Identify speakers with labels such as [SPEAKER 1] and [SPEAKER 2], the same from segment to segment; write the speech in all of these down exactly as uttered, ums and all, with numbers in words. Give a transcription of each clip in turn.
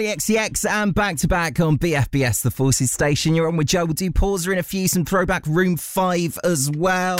[SPEAKER 1] X C X and back to back on B F B S, the Forces station. You're on with Joe. We'll do pause in a few, some throwback Room five as well.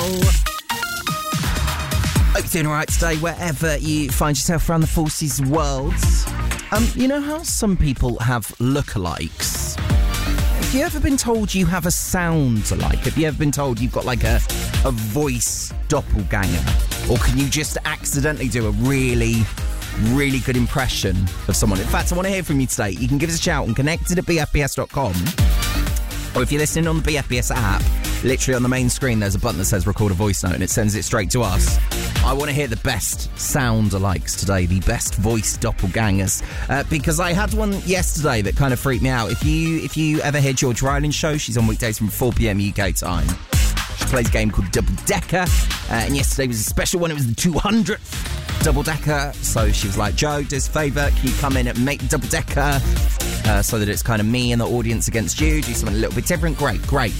[SPEAKER 1] Hope you're doing all right today, wherever you find yourself around the Forces world. Um, you know how some people have lookalikes? Have you ever been told you have a sound alike? Have you ever been told you've got like a, a voice doppelganger? Or can you just accidentally do a really... really good impression of someone? In fact, I want to hear from you today. You can give us a shout and connected at b f b s dot com. Or if you're listening on the B F B S app, literally on the main screen, there's a button that says record a voice note and it sends it straight to us. I want to hear the best sound alikes today, the best voice doppelgangers. Uh, because I had one yesterday that kind of freaked me out. If you if you ever hear George Ryland's show, she's on weekdays from four p.m. U K time. She plays a game called Double Decker. Uh, and yesterday was a special one. It was the two hundredth. Double Decker, so she was like, Joe, do us a favour, can you come in and make Double Decker uh, so that it's kind of me and the audience against you, do something a little bit different? Great, great.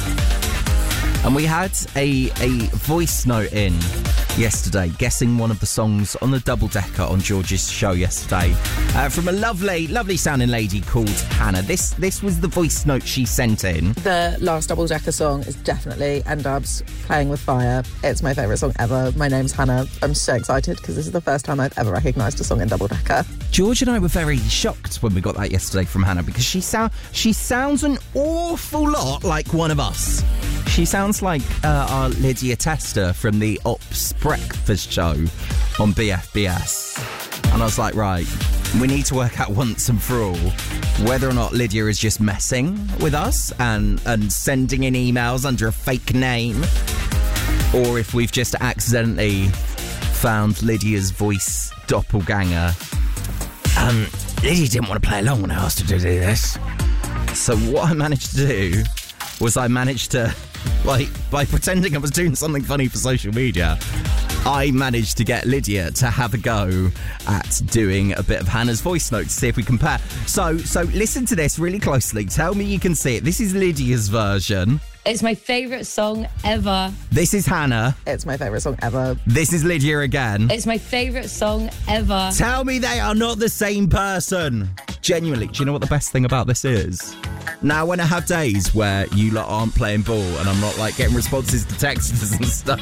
[SPEAKER 1] And we had a, a voice note in yesterday, guessing one of the songs on the Double Decker on George's show yesterday, uh, from a lovely, lovely sounding lady called Hannah. This this was the voice note she sent in.
[SPEAKER 2] The last Double Decker song is definitely N-Dubs, Playing With Fire. It's my favourite song ever. My name's Hannah. I'm so excited because this is the first time I've ever recognised a song in Double Decker.
[SPEAKER 1] George and I were very shocked when we got that yesterday from Hannah because she sound she sounds an awful lot like one of us. She sounds like uh, our Lydia Tester from the Ops Breakfast Show on B F B S. And I was like, right, we need to work out once and for all whether or not Lydia is just messing with us and, and sending in emails under a fake name, or if we've just accidentally found Lydia's voice doppelganger. Um, Lydia didn't want to play along when I asked her to do this. So what I managed to do was I managed to, like, by pretending I was doing something funny for social media, I managed to get Lydia to have a go at doing a bit of Hannah's voice note to see if we compare. So, so listen to this really closely. Tell me you can see it. This is Lydia's version.
[SPEAKER 3] It's my favourite song ever.
[SPEAKER 1] This is Hannah.
[SPEAKER 2] It's my favourite song ever.
[SPEAKER 1] This is Lydia again.
[SPEAKER 3] It's my favourite song ever.
[SPEAKER 1] Tell me they are not the same person. Genuinely, do you know what the best thing about this is? Now, when I have days where you lot aren't playing ball and I'm not, like, getting responses to texts and stuff,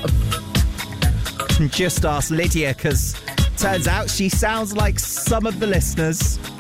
[SPEAKER 1] just ask Lydia, because turns out she sounds like some of the listeners.